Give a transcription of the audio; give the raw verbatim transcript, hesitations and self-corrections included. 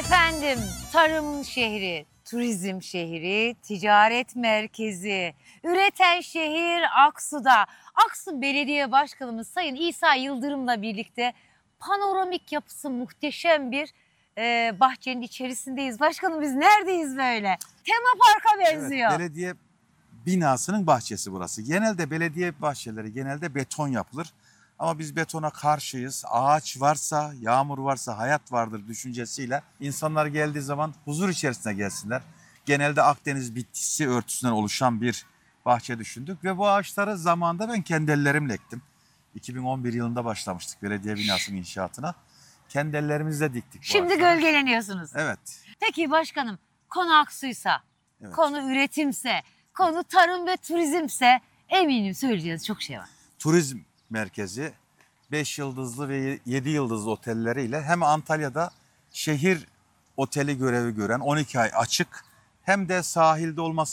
Efendim, tarım şehri, turizm şehri, ticaret merkezi, üreten şehir Aksu'da. Aksu Belediye Başkanımız Sayın İsa Yıldırım'la birlikte panoramik yapısı muhteşem bir e, bahçenin içerisindeyiz. Başkanım biz neredeyiz böyle? Tema parka benziyor. Evet, belediye binasının bahçesi burası. Genelde belediye bahçeleri genelde beton yapılır. Ama biz betona karşıyız. Ağaç varsa, yağmur varsa hayat vardır düşüncesiyle insanlar geldiği zaman huzur içerisine gelsinler. Genelde Akdeniz bitkisi örtüsünden oluşan bir bahçe düşündük ve bu ağaçları zamanında ben kendi ellerimle ektim. iki bin on bir yılında başlamıştık belediye binasının inşaatına. Kendi ellerimizle diktik bu Şimdi ağaçları. gölgeleniyorsunuz. Evet. Peki başkanım, konu Aksu'ysa, Evet. konu üretimse, konu tarım ve turizmse eminim söyleyeceğiniz çok şey var. Turizm merkezi beş yıldızlı ve yedi yıldızlı otelleriyle hem Antalya'da şehir oteli görevi gören on iki ay açık hem de sahilde olması